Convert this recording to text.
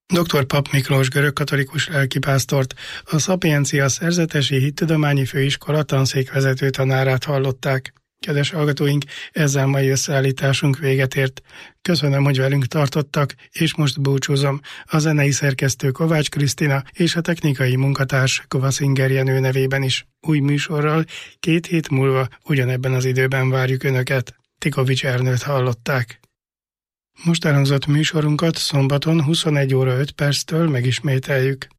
Dr. Papp Miklós görögkatolikus lelkipásztort, a Szapiencia Szerzetesi Hittudományi Főiskola tanszékvezető tanárát hallották. Kedves hallgatóink, ezzel mai összeállításunk véget ért. Köszönöm, hogy velünk tartottak, és most búcsúzom a zenei szerkesztő Kovács Krisztina és a technikai munkatárs Kovaszinger Jenő nevében is. Új műsorral 2 hét múlva ugyanebben az időben várjuk Önöket. Tikovics Ernőt hallották. Most elhangzott műsorunkat szombaton 21 óra 5 perctől megismételjük.